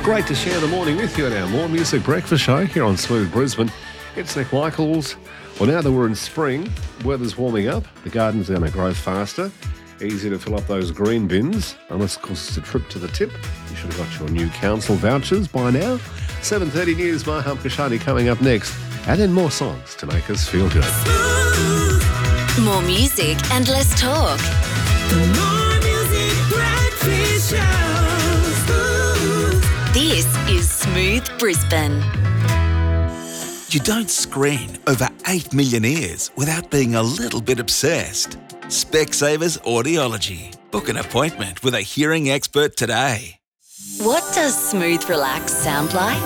Great to share the morning with you at our More Music Breakfast show here on Smooth Brisbane. It's Nick Michaels. Well, now that we're in spring, weather's warming up, the gardens are going to grow faster. Easy to fill up those green bins, unless, of course, it's a trip to the tip. You should have got your new council vouchers by now. 7:30 News, Maham Kashani coming up next. And then more songs to make us feel good. More music and less talk. The More Music Breakfast Show. This is Smooth Brisbane. You don't screen over 8 million ears without being a little bit obsessed. Specsavers Audiology. Book an appointment with a hearing expert today. What does Smooth Relax sound like?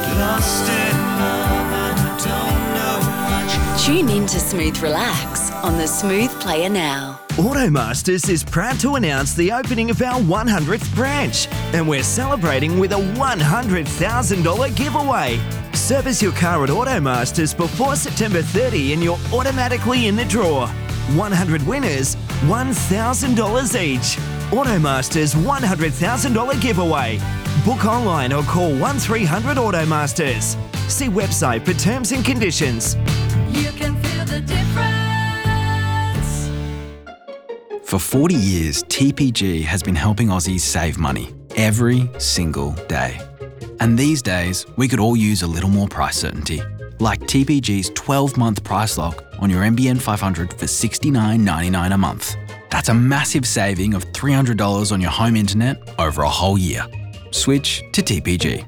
Tune in to Smooth Relax on the Smooth Player now. Automasters is proud to announce the opening of our 100th branch, and we're celebrating with a $100,000 giveaway. Service your car at Automasters before September 30 and you're automatically in the draw. 100 winners, $1,000 each. Automasters $100,000 giveaway. Book online or call 1300 Automasters. See website for terms and conditions. You can feel the difference. For 40 years, TPG has been helping Aussies save money every single day. And these days, we could all use a little more price certainty, like TPG's 12-month price lock on your NBN 500 for $69.99 a month. That's a massive saving of $300 on your home internet over a whole year. Switch to TPG.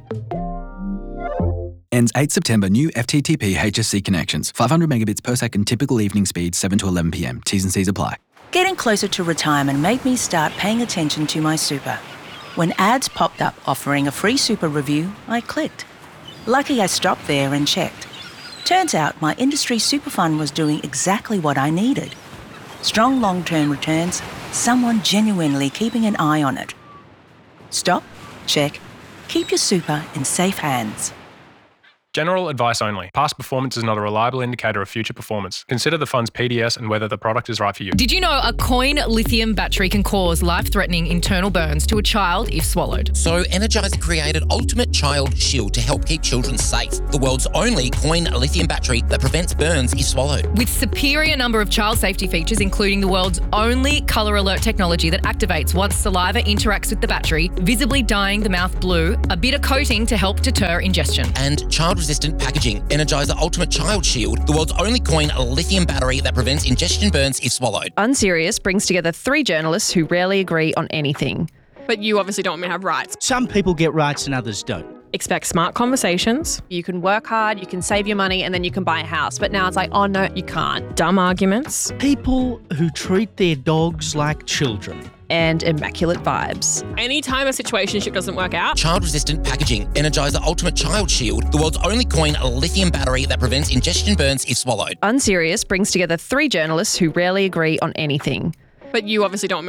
Ends 8 September. New FTTP HSC connections. 500 megabits per second. Typical evening speed 7 to 11 p.m. T's and C's apply. Getting closer to retirement made me start paying attention to my super. When ads popped up offering a free super review, I clicked. Lucky I stopped there and checked. Turns out my industry super fund was doing exactly what I needed. Strong long-term returns, someone genuinely keeping an eye on it. Stop, check, keep your super in safe hands. General advice only. Past performance is not a reliable indicator of future performance. Consider the fund's PDS and whether the product is right for you. Did you know a coin lithium battery can cause life-threatening internal burns to a child if swallowed? So Energizer created Ultimate Child Shield to help keep children safe. The world's only coin lithium battery that prevents burns if swallowed. With superior number of child safety features, including the world's only colour alert technology that activates once saliva interacts with the battery, visibly dyeing the mouth blue, a bitter coating to help deter ingestion. And child-resistant packaging. Energizer Ultimate Child Shield, the world's only coin lithium battery that prevents ingestion burns if swallowed. Unserious brings together 3 journalists who rarely agree on anything. But you obviously don't want me to have rights. Some people get rights and others don't. Expect smart conversations. You can work hard, you can save your money, and then you can buy a house. But now it's like, oh no, you can't. Dumb arguments. People who treat their dogs like children. And immaculate vibes. Anytime a situationship doesn't work out. Child-resistant packaging. Energizer Ultimate Child Shield, the world's only coin lithium battery that prevents ingestion burns if swallowed. Unserious brings together 3 journalists who rarely agree on anything. But you obviously don't want me